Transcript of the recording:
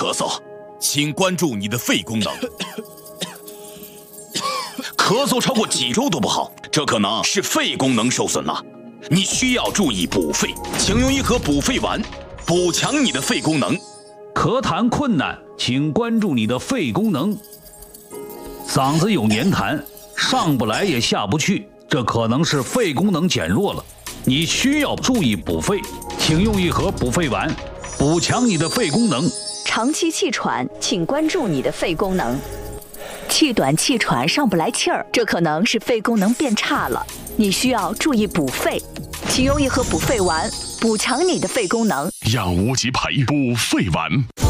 咳嗽，请关注你的肺功能。咳嗽超过几周都不好，这可能是肺功能受损了。你需要注意补肺，请用一盒补肺丸，补强你的肺功能。 咳痰困难，请关注你的肺功能。嗓子有黏痰，上不来也下不去，这可能是肺功能减弱了。你需要注意补肺，请用一盒补肺丸，补强你的肺功能。 长期气喘，请关注你的肺功能。气短气喘，上不来气儿，这可能是肺功能变差了。你需要注意补肺，请用一盒补肺丸，补强你的肺功能。 让无极牌补肺丸。